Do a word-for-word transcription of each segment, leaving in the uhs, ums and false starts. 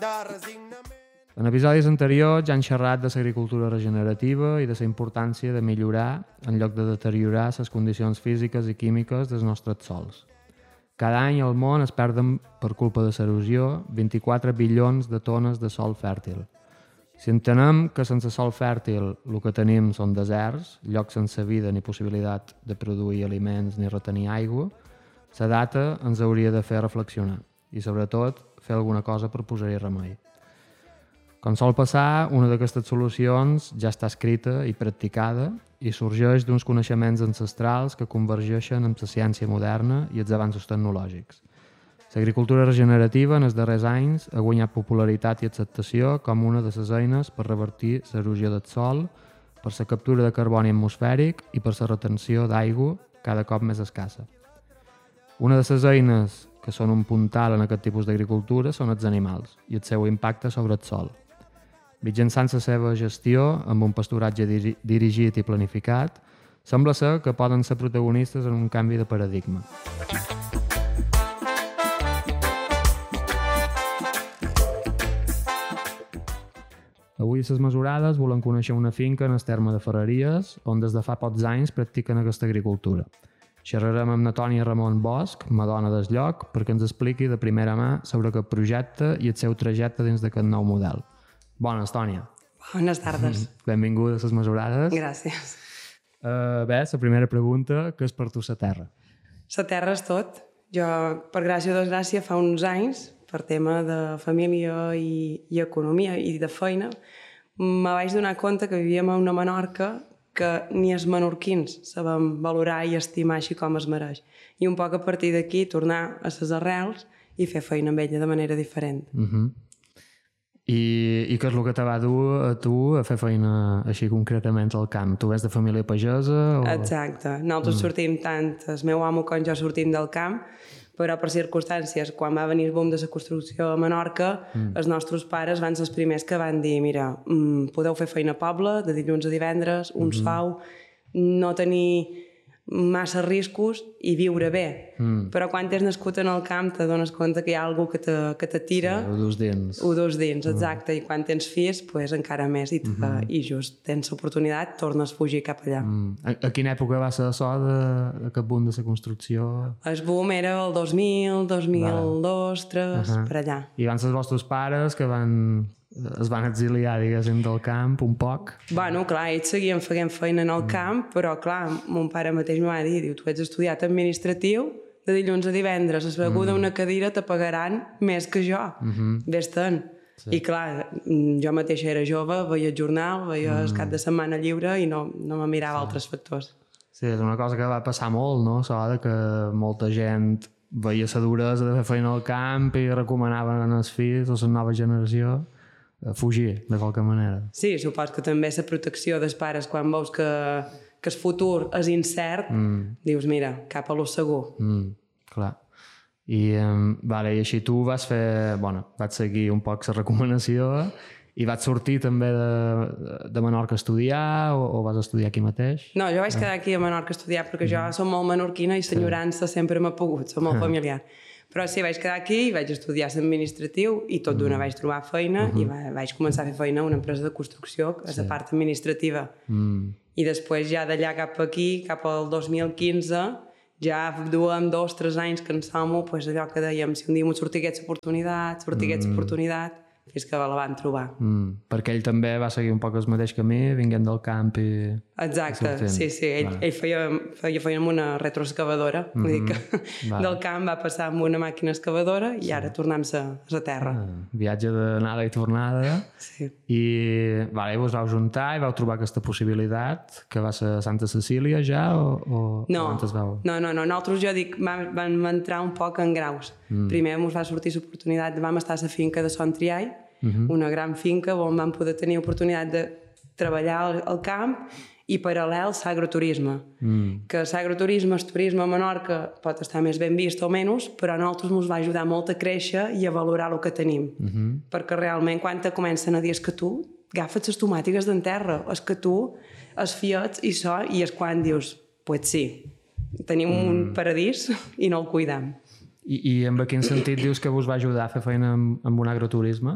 En episodis anteriors ja han xerrat de l'agricultura regenerativa i de la importància de millorar en lloc de deteriorar les condicions físiques i químiques dels nostres sols. Cada any al món es perden, per culpa de l'erosió, vint-i-quatre bilions de tones de sòl fèrtil. Si entenem que sense sòl fèrtil el que tenim són deserts, llocs sense vida ni possibilitat de produir aliments ni retenir aigua, la data ens hauria de fer reflexionar i, sobretot, fer alguna cosa per posar-hi remei. Com sol passar, una d'aquestes solucions ja està escrita i practicada i sorgeix d'uns coneixements ancestrals que convergeixen amb la ciència moderna i els avanços tecnològics. L'agricultura regenerativa en els darrers anys ha guanyat popularitat i acceptació com una de les eines per revertir l'erosió del sòl, per la captura de carboni atmosfèric i per la retenció d'aigua cada cop més escassa. Una de les eines que són un puntal en aquest tipus d'agricultura són els animals i el seu impacte sobre el sòl. Mitjançant la seva gestió, amb un pasturatge diri- dirigit i planificat, sembla ser que poden ser protagonistes en un canvi de paradigma. Avui a les mesurades volem conèixer una finca en el terme de Ferreries, on des de fa pocs anys practiquen aquesta agricultura. Xerrarem amb na Tònia Ramon Bosch, madona del lloc, perquè ens expliqui de primera mà sobre aquest projecte i el seu trajecte dins d'aquest nou model. Bones, Tònia. Bones tardes. Benvinguda a les mesurades. Gràcies. Uh, bé, la primera pregunta, què és per tu la terra? La terra és tot. Jo, per gràcia o desgràcia, fa uns anys, per tema de família i, i economia i de feina, me vaig donar compte que vivíem a una Menorca que ni els menorquins sabem valorar i estimar així com es mereix. I un poc a partir d'aquí tornar a les arrels i fer feina amb ella de manera diferent. Uh -huh. I, I què és el que te va dur a tu a fer feina així concretament al camp? Tu vés de família pagesa? O... Exacte. Nosaltres mm. sortim tant, el meu amo com jo sortim del camp, però per circumstàncies, quan va venir el boom de la construcció a Menorca, mm. els nostres pares van ser els primers que van dir mira, mm, podeu fer feina a poble, de dilluns a divendres, un mm-hmm. sou, no tenir massa riscos i viure bé. Mm. Però quan t'has nascut en el camp te dones compte que hi ha algú que te, que te tira. Sí, ho dus dins. Ho dus dins, exacte. Mm. I quan tens fills, pues, encara més. I, te, mm-hmm. i just tens l'oportunitat, tornes a fugir cap allà. Mm. A, a quina època va ser això d'aquest boom de la construcció? El boom era el dos mil, dos mil dos, tres, uh-huh. per allà. I van ser els vostres pares que van... es van exiliar, diguéssim, del camp un poc? Bueno, clar, ells seguien fent feina en el mm. camp, però clar, mon pare mateix m'ho va dir, diu, tu ets estudiat administratiu, de dilluns a divendres, asseguda mm. una cadira te pagaran més que jo. Mm-hmm. Vés-te'n. Sí. I clar, jo mateixa era jove, veia el jornal, veia mm. el cap de setmana lliure i no, no me mirava sí. altres factors. Sí, és una cosa que va passar molt, no? Això que molta gent veia la duresa de fer feina al camp i recomanaven als fills o a la nova generació a fugir, de qualque manera. Sí, supos que també la protecció dels pares quan veus que, que el futur és incert, mm. dius, mira, cap a lo segur. Mm, clar. I, um, vale, I així tu vas fer, bueno, vaig seguir un poc la recomanació i vaig sortir també de, de Menorca a estudiar o, o vas estudiar aquí mateix? No, jo vaig quedar aquí a Menorca a estudiar perquè mm. jo som molt menorquina i senyorança sí. sempre m'ha pogut, som molt familiar. Però sí, vaig quedar aquí i vaig estudiar l'administratiu i tot d'una vaig trobar feina uh-huh. i va, vaig començar a fer feina a una empresa de construcció, que és sí. la part administrativa. Mm. I després ja d'allà cap aquí, cap al dos mil quinze, ja duem dos, tres anys que en som-ho, pues allò que dèiem, si un dia m'ho sortigués l'oportunitat, sortigués l'oportunitat, mm. fins que la van trobar. Mm. Perquè ell també va seguir un poc el mateix camí, vinguent del camp i... Exacte, i sí, sí. Ell, vale. ell feia, feia feina amb una retroexcavadora. Mm-hmm. Vull dir que vale. del camp va passar amb una màquina excavadora i sí. ara tornem-se a la terra. Ah, viatge d'anada i tornada. Sí. I vale, vos vau juntar i vau trobar aquesta possibilitat, que va ser a Santa Cecília ja o, o no. on vau? No, no, no. Nosaltres, jo dic, vam, vam entrar un poc en graus. Mm. Primer ens va sortir l'oportunitat, vam estar a la finca de Son Triall, mm-hmm. una gran finca on vam poder tenir oportunitat de treballar al, al camp i paral·lel l'agroturisme. Mm. Que l'agroturisme, el turisme a Menorca pot estar més ben vist o menys, però a nosaltres ens va ajudar molt a créixer i a valorar el que tenim. Mm-hmm. Perquè realment quan te comencen a dir és que tu agafes les tomàtiques d'en terra, és que tu es fiets i so, i és quan dius, pues sí, tenim mm. un paradís i no el cuidam. I, I en quin sentit dius que vos va ajudar a fer feina amb, amb un agroturisme?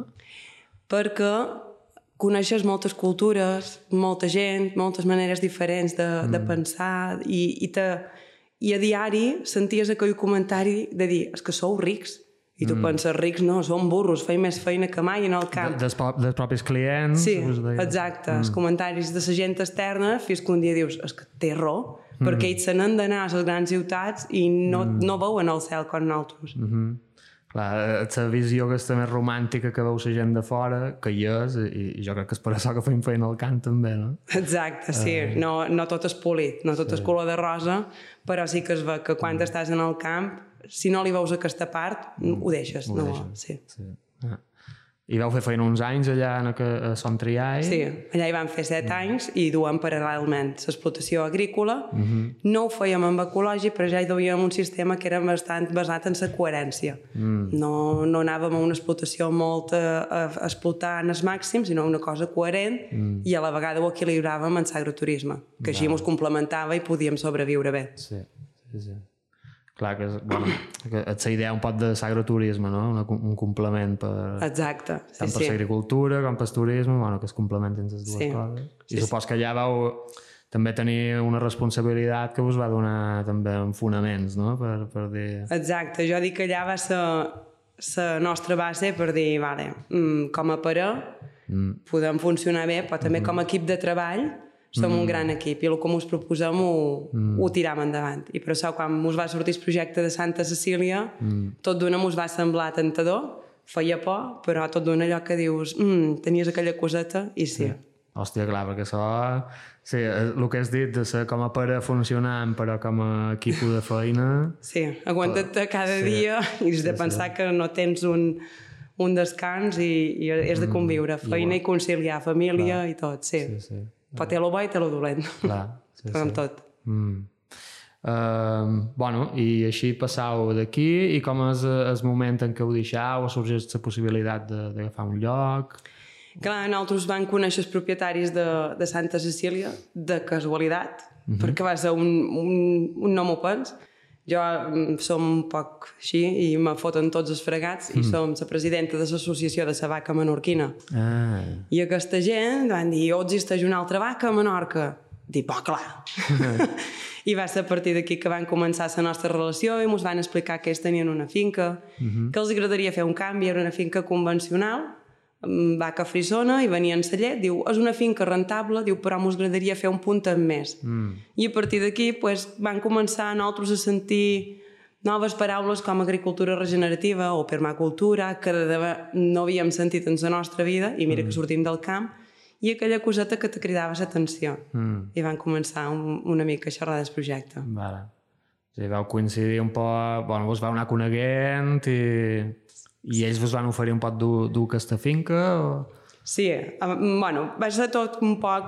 Perquè coneixes moltes cultures, molta gent, moltes maneres diferents de, mm. de pensar i, i, te, i a diari senties aquell comentari de dir, és que sou rics. I tu mm. penses, rics no, som burros, feim més feina que mai en el camp. De, dels, dels propis clients. Sí, exacte. Mm. Els comentaris de la gent externa, fins que un dia dius, és que té raó, mm. perquè ells se n'han d'anar a les grans ciutats i no, mm. no veuen el cel com nosaltres. Mm -hmm. Clar, la visió aquesta més romàntica que veu la gent de fora, que hi és, i, i jo crec que és per això que feim feina al camp també, no? Exacte, sí. Uh... No, no tot és polit, no tot sí. és color de rosa, però sí que es ve que quan mm. estàs en el camp, si no li veus aquesta part, mm. ho deixes. Ho no? deixes. Sí. Sí. Ah. I vau fer feina uns anys allà a Son Triai? Sí, allà hi vam fer set mm. anys i duem paral·lelment l'explotació agrícola. Mm -hmm. No ho fèiem amb ecològic, però ja hi duíem un sistema que era bastant basat en la coherència. Mm. No, no anàvem a una explotació molt a, a explotar en el màxim, sinó una cosa coherent mm. i a la vegada ho equilibràvem en l'agroturisme, que així ens complementava i podíem sobreviure bé. Sí, sí, sí. Clar, que és, bueno, que és la idea un poc de l'agroturisme, no? Una, un complement per... Exacte, sí, tant per sí. l'agricultura com per el turisme, bueno, que es complementen les dues sí. coses. I sí, supos sí. que allà vau també tenir una responsabilitat que us va donar també fonaments, no? Per, per dir... Exacte, jo dic que allà va ser la nostra base per dir, vale, com a parell mm. podem funcionar bé, però també mm. com a equip de treball som mm. un gran equip i el que ens proposem ho, mm. ho tiram endavant. I per això quan ens va sortir el projecte de Santa Cecília mm. tot d'una ens va semblar tentador, feia por, però tot d'una allò que dius mm, tenies aquella coseta i sí. sí. Hòstia, clar, perquè això sí, el que has dit de ser com a pare funcionant però com a equip de feina sí, aguanta't cada sí. dia i has de sí, pensar sí. que no tens un, un descans i, i has de conviure feina mm. i conciliar família clar. I tot, sí, sí, sí. Però té lo bo i té lo dolent. Clar, sí, però amb sí. tot. Mm. Uh, bueno, i així passau d'aquí i com és el moment en què ho deixau o sorgeix la possibilitat d'agafar un lloc? Clar, nosaltres vam conèixer els propietaris de, de Santa Cecília de casualitat, uh-huh. perquè va ser un, un, un no m'ho pens. Jo som un poc així i me foten tots els fregats mm. i som la presidenta de l'associació de la vaca menorquina. Ah. I aquesta gent van dir, oh, existeix una altra vaca a Menorca? Dic, oh, clar. I va ser a partir d'aquí que van començar la nostra relació i ens van explicar que ells tenien una finca, mm-hmm. que els agradaria fer un canvi, era una finca convencional, vaca frisona, i venien a la llet, diu, és una finca rentable, diu, però ens agradaria fer un punt en més. Mm. I a partir d'aquí pues, van començar nosaltres a sentir noves paraules com agricultura regenerativa o permacultura, que no havíem sentit en la nostra vida, i mira mm. que sortim del camp, i aquella coseta que te cridava l'atenció. Mm. I van començar un, una mica a xerrar del projecte. Vale. Sí, vau coincidir un poc, bueno, vos vau anar coneguent i... I ells vos van oferir un poc dur, dur aquesta finca? O... Sí, bueno, va ser tot un poc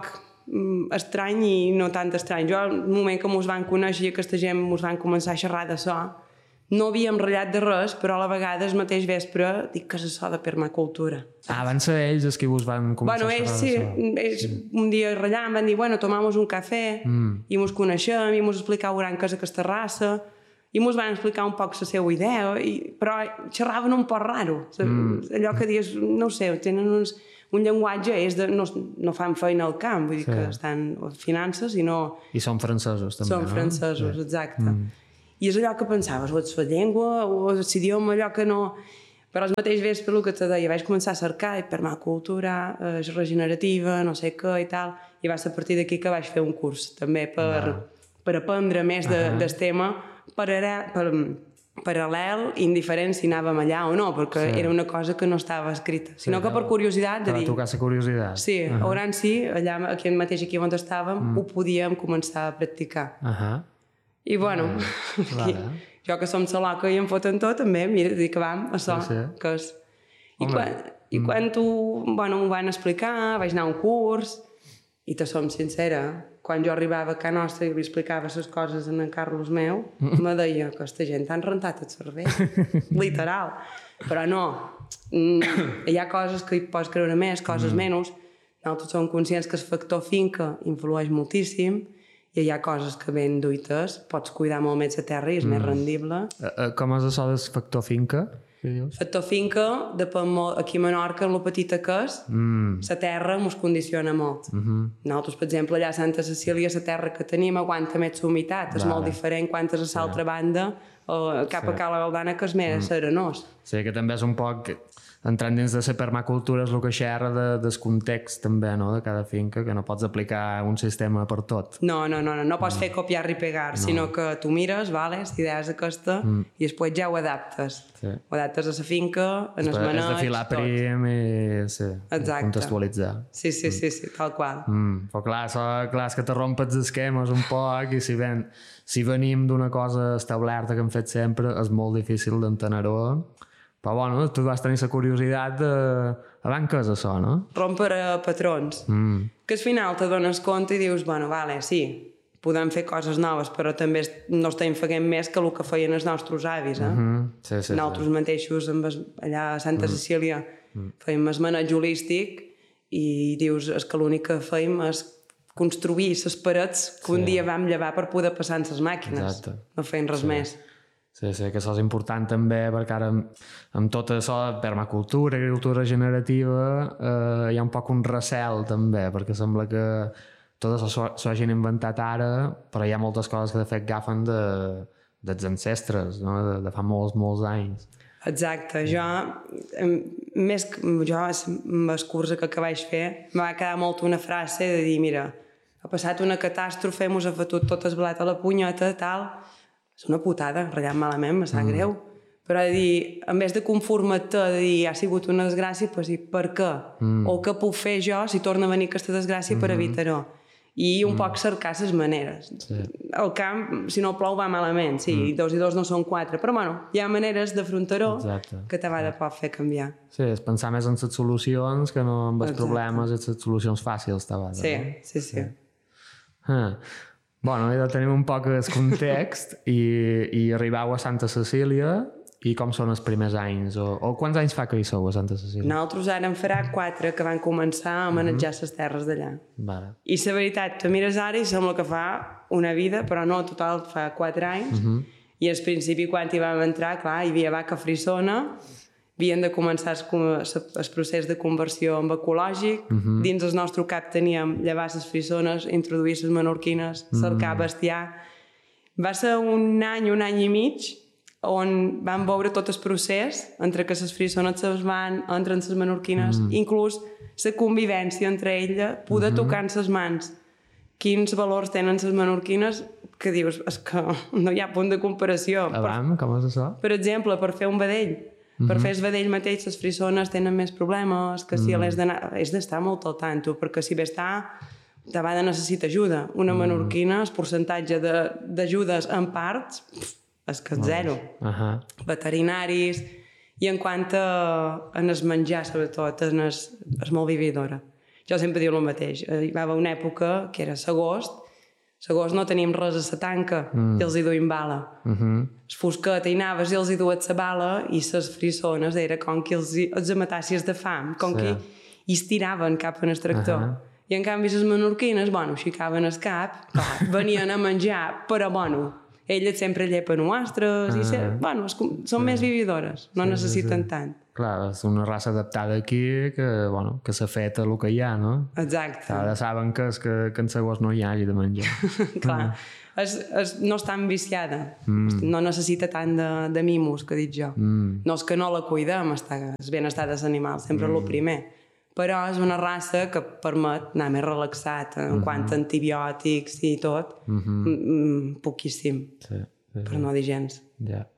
estrany i no tant estrany. Jo, al moment que ens van conèixer i aquesta gent ens van començar a xerrar d'això, no havíem ratllat de res, però a la vegada el mateix vespre dic que és això de permacultura. Ah, van ser ells els que vos van començar bueno, a xerrar sí, d'això? Ells sí. Un dia ratllant van dir, bueno, tomamos un cafè mm. i ens coneixem i ens explicaven què és aquesta raça i ens van explicar un poc la seva idea, i, però xerraven un poc raro. Mm. Allò que dius, no ho sé, tenen uns, un llenguatge, és de, no, no fan feina al camp, vull dir sí. que estan a finances i no... I són francesos també, són no? Són francesos, sí. Exacte. Mm. I és allò que pensaves, o és la llengua, o és l'idioma, allò que no... Però el mateix vespre, el que te deia, vaig començar a cercar permacultura, eh, regenerativa, no sé què i tal, i va ser a partir d'aquí que vaig fer un curs, també per, ah. per aprendre més de, uh -huh. del tema, per, per, paral·lel, indiferent si anàvem allà o no, perquè sí. Era una cosa que no estava escrita, sinó sí, que per curiositat de dir... Per tocar la curiositat. Sí, uh -huh. a Oran sí, allà aquí mateix aquí on estàvem, mm. ho podíem començar a practicar. Uh -huh. I bueno, uh, aquí, jo que som la loca i em foten tot, també, mira, dic que vam, això, sí, sí. que és... I Home. quan, i mm. quan tu, bueno, m'ho van explicar, vaig anar a un curs, i te som sincera, quan jo arribava a casa nostra i li explicava les coses en en Carlos meu, mm. me deia que aquesta gent t'han rentat el cervell, literal. Però no, hi ha coses que hi pots creure més, coses mm. menys. Nosaltres som conscients que el factor finca influeix moltíssim, i hi ha coses que ben duites, pots cuidar molt més la terra i és mm. més rendible. Uh, uh, com és això del factor finca? Factor finca, depèn molt. Aquí a Menorca, amb la petita que és, mm. la terra mos condiciona molt. Mm-hmm. Nosaltres, per exemple, allà a Santa Cecília, la terra que tenim aguanta més humitat, és molt diferent quan és a l'altra sí. banda, o cap sí. a Cala Galdana, que és més mm. serenós. Sí, que també és un poc, entrant dins de la permacultura, és el que xerra de, del context també, no?, de cada finca, que no pots aplicar un sistema per tot. No, no, no, no, no pots mm. fer copiar i pegar, no. sinó que tu mires, vale, la idea és aquesta, mm. i després ja ho adaptes. Sí. Ho adaptes a la finca, en els maneig, és de filar prim i sí, contextualitzar. Sí, sí, sí, sí, tal qual. Mm. Però clar, so, clar, és que te rompes esquemes un poc i si, ven, si venim d'una cosa establerta que hem fet sempre, és molt difícil d'entenar-ho. Però bueno, tu vas tenir la curiositat de... Abans què és això, no? Rompre patrons. Mm. Que al final te dones compte i dius, bueno, vale, sí, podem fer coses noves, però també no estem fent més que el que feien els nostres avis, eh? Mm-hmm. Sí, sí, Nosaltres sí. mateixos, amb es, allà a Santa mm. Cecília, mm. fèiem el maneig holístic i dius, és que l'únic que fèiem és construir les parets que sí. un dia vam llevar per poder passar en les màquines. Exacte. No feien res sí. més. Sí, sí, que això és important també perquè ara amb, amb tot això de permacultura, agricultura generativa, eh, hi ha un poc un recel també, perquè sembla que tot això s'ho hagin inventat ara, però hi ha moltes coses que de fet agafen de, dels ancestres, no? de, de fa molts, molts anys. Exacte, jo, més que jo, amb el curs que vaig fer, em va quedar molt una frase de dir, mira, ha passat una catàstrofe, mos ha fotut tot el blat a la punyeta, tal... És una putada, ratllat malament, me sap mm. greu. Però de dir, en vez de conformar-te, de dir, ha sigut una desgràcia, doncs dir, per què? Mm. O què puc fer jo si torna a venir aquesta desgràcia mm-hmm. per evitar-ho? I un mm. poc cercar les maneres. Sí. El camp, si no plou, va malament, sí, mm. i dos i dos no són quatre, però bueno, hi ha maneres d'afrontar-ho que te va de poc fer canviar. Sí, és pensar més en les solucions que no en els Exacte. problemes i les solucions fàcils, te va de, sí, no? sí, sí, sí. Ah. Bueno, ja tenim un poc el context i, i arribau a Santa Cecília i com són els primers anys? O, o quants anys fa que hi sou a Santa Cecília? Nosaltres ara en farà quatre que van començar a manejar les mm-hmm. terres d'allà. Vale. I la veritat, te mires ara i sembla que fa una vida, però no, total fa quatre anys. Mm-hmm. I al principi, quan hi vam entrar, clar, hi havia vaca frisona, havien de començar el procés de conversió en ecològic. Uh-huh. Dins el nostre cap teníem llevar les frisones, introduir les menorquines, cercar uh-huh. bestiar. Va ser un any, un any i mig, on vam veure tot el procés entre que les frisones se'n van, entren les menorquines, uh-huh. inclús la convivència entre elles, poder uh-huh. tocar en les mans quins valors tenen les menorquines, que dius, és que no hi ha punt de comparació. Abans, per, com és això? Per exemple, per fer un vedell. Per mm-hmm. fer el vedell mateix, les frisones tenen més problemes, que si mm. has d'estar molt al tanto, perquè si bé està, de vegades necessita ajuda. Una mm. menorquina, el percentatge d'ajudes en parts, és que és zero. Uh -huh. Veterinaris, i en quant a en el menjar, sobretot, és, és molt vividora. Jo sempre diu el mateix. Hi va haver una època, que era l'agost, l'agost no teníem res a la tanca mm. i els hi duim bala. Uh-huh. Es fosquet i anaves i els hi dues la bala i les frisones era com que els, els matassis de fam, com sí. que hi estiraven cap en el tractor. Uh-huh. I en canvi les menorquines, bueno, aixecaven el cap, clar, venien a menjar, però bueno, elles sempre llepen nostres uh-huh. i se, bueno, es, són sí. més vividores, no sí, necessiten sí, sí. tant. Clar, és una raça adaptada aquí que, bueno, que s'ha fet a el que hi ha, no? Exacte. Ara saben que, és que, que en segons no hi hagi de menjar. Clar, mm. es, es, no està enviciada, mm. no necessita tant de, de mimos, que dic jo. Mm. No és que no la cuidem, està, el benestar dels animals, sempre mm. el primer. Però és una raça que permet anar més relaxat en mm-hmm. quant a antibiòtics i tot, mm-hmm. poquíssim, sí, sí, però no dir gens. Ja. Yeah.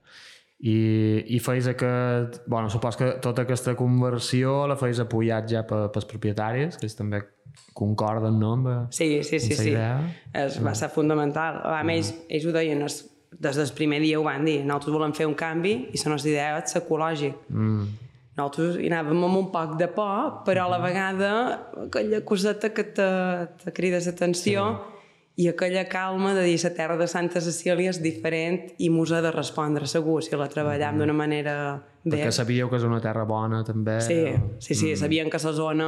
I, i feis aquest... Bueno, supos que tota aquesta conversió la feis apoyat ja pels propietaris, que ells també concorden, no? Amb, sí, sí, sí, sí. Es, va ser fundamental. A mm. ells, ells ho deien, es, des del primer dia ho van dir, nosaltres volem fer un canvi i la nostra idea és ecològic. Mm. Nosaltres hi anàvem amb un poc de por, però a la vegada aquella coseta que te, te crida l'atenció sí. i aquella calma de dir la terra de Santa Cecília és diferent i mos ha de respondre, segur, si la treballem mm. d'una manera bé. Perquè sabíeu que és una terra bona, també. Sí, o... sí, sí, mm. sabíem que la zona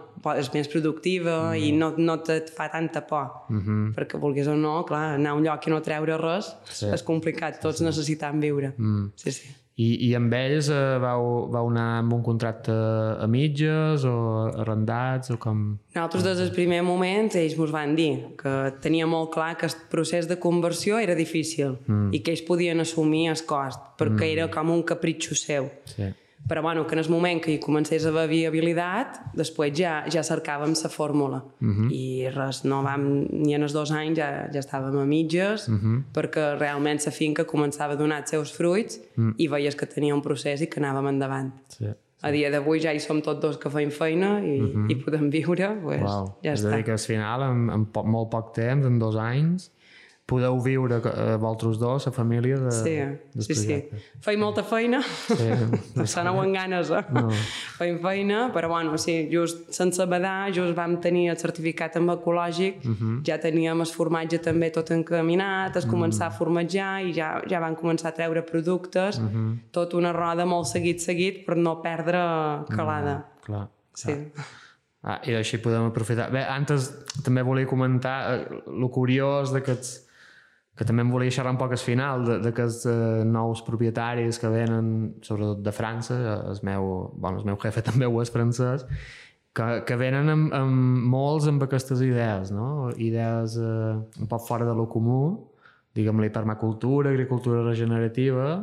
és més productiva mm. i no, no et fa tanta por. Mm -hmm. Perquè, vulguis o no, clar, anar a un lloc i no treure res sí. és complicat, tots sí, sí. necessitem viure. Mm. Sí, sí. I, i amb ells eh, vau, vau anar amb un contracte a mitges o arrendats o com... Nosaltres des del primer moment ells ens van dir que tenia molt clar que el procés de conversió era difícil mm. i que ells podien assumir el cost perquè mm. era com un capritxo seu. Sí. Però bueno, que en el moment que hi comencés a haver viabilitat, després ja, ja cercàvem la fórmula. Mm -hmm. I res, no vam, ni en els dos anys ja, ja estàvem a mitges, mm -hmm. perquè realment la finca començava a donar els seus fruits mm. i veies que tenia un procés i que anàvem endavant. Sí. A dia d'avui ja hi som tots dos que feim feina i, mm -hmm. i podem viure, pues, wow. ja és està. És a dir que al final, en, en po molt poc temps, en dos anys, podeu viure eh, vosaltres dos, la família de, sí, sí, sí. Feim molta feina, sí. se no ho en ganes, eh? No. Feim feina, però bueno, sí, just sense badar, just vam tenir el certificat amb ecològic, uh -huh. ja teníem el formatge també tot encaminat, es començar uh -huh. a formatjar i ja, ja van començar a treure productes, uh -huh. tot una roda molt seguit, seguit, per no perdre calada. Uh -huh. Clar, sí. clar. Ah, i així podem aprofitar. Bé, antes també volia comentar eh, lo curiós d'aquests que també em volia xerrar un poc al final d'aquests eh, nous propietaris que venen, sobretot de França, el meu, bueno, el meu jefe també ho és francès, que, que venen amb, amb molts amb aquestes idees, no? Idees eh, un poc fora de lo comú, diguem la permacultura, agricultura regenerativa,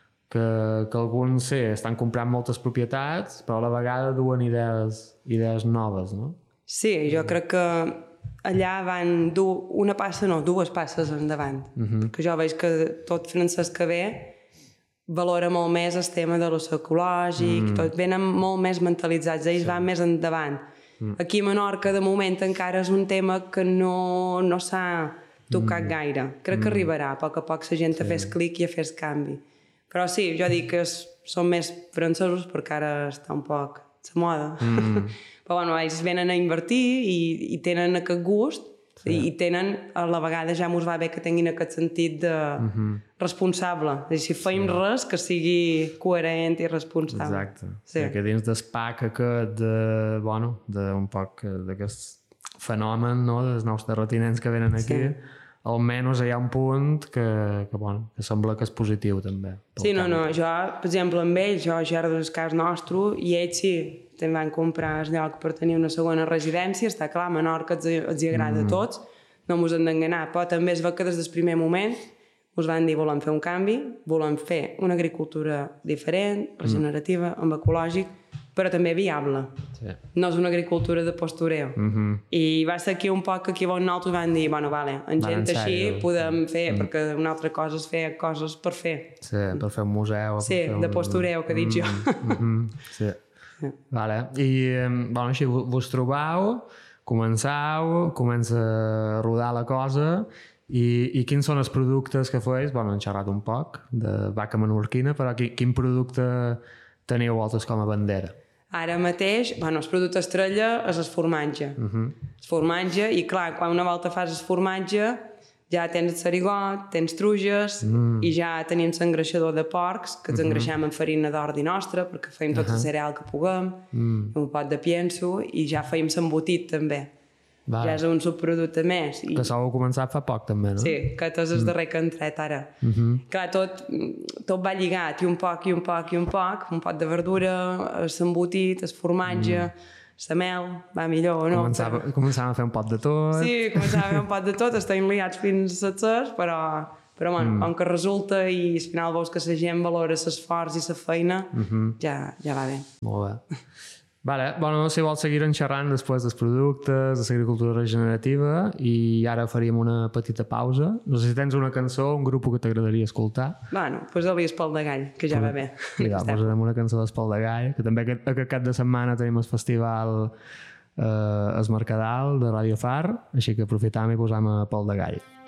que, que alguns, sí, estan comprant moltes propietats, però a la vegada duen idees, idees noves, no? Sí, jo crec que allà van dur una passa, no, dues passes endavant. Uh -huh. Perquè jo veig que tot francès que ve valora molt més el tema de l'ús ecològic, mm. tot venen molt més mentalitzats, ells sí. van més endavant. Mm. Aquí a Menorca, de moment, encara és un tema que no, no s'ha tocat mm. gaire. Crec mm. que arribarà a poc a poc la gent sí. a fer clic i a fer canvi. Però sí, jo dic que són més francesos perquè ara està un poc la moda. Mm. Però bueno, ells venen a invertir i, i tenen aquest gust sí. i, i tenen, a la vegada ja mos va bé que tinguin aquest sentit de uh -huh. responsable. És a dir, si feim sí. res, que sigui coherent i responsable. Exacte. Sí. Sí, que dins d'espac aquest de, bueno, d'un poc d'aquest fenomen, no?, dels nous terratinents que venen aquí, sí. almenys hi ha un punt que, que, bueno, que sembla que és positiu també. Sí, no, no, jo, per exemple, amb ells, jo ja era del cas nostre i ells sí, també van comprar el lloc per tenir una segona residència, està clar, a Menorca els, els agrada mm. a tots, no mos hem d'enganar, però també es veu que des del primer moment us van dir volem fer un canvi, volem fer una agricultura diferent, regenerativa, mm. amb ecològic, però també viable. Sí. No és una agricultura de postureo. Mm -hmm. I va ser aquí un poc que aquí nosaltres van dir, bueno, vale, en gent en així podem fer, mm. perquè una altra cosa és fer coses per fer. Sí, per fer un museu. Sí, un... de postureo, que dic mm. jo. Mm -hmm. Sí. Sí. Vale. I, bueno, així vos trobau, començau, comença a rodar la cosa i, i quins són els productes que feis? Bueno, hem xerrat un poc de vaca menorquina, però qui, quin producte teniu vosaltres com a bandera? Ara mateix, bueno, el producte estrella és el formatge. Uh -huh. El formatge, i clar, quan una volta fas el formatge, ja tens el sarigot, tens truges, mm. i ja tenim l'engreixador de porcs, que ens uh -huh. engreixem amb farina d'ordi nostra, perquè feim tot uh -huh. el cereal que puguem, mm. un pot de pienso, i ja feim l'embotit també. Vale. Ja és un subproducte més. I... Que s'heu començat fa poc també, no? Sí, que tot és el darrer que he entrat ara. Uh -huh. Clar, tot, tot va lligat, i un poc, i un poc, i un poc, un pot de verdura, l'embotit, el formatge, mm. la mel, va millor o no? Començava, però... Començàvem a fer un pot de tot. Sí, començàvem a fer un pot de tot, estem liats fins a ses, però, però bueno, mm. com que resulta i al final veus que la gent valora l'esforç i la feina, uh -huh. ja, ja va bé. Molt bé. Vale, bueno, si vols seguir xerrant després dels productes, de l'agricultura regenerativa, i ara faríem una petita pausa. No sé si tens una cançó o un grup que t'agradaria escoltar. Bueno, posa-li Espol de Gall, que ja va bé. Ja, posarem una cançó d'Espol de Gall, que també aquest, aquest cap de setmana tenim el festival eh, Es Mercadal de Radio Far, així que aprofitam i posam a Pol de Gall.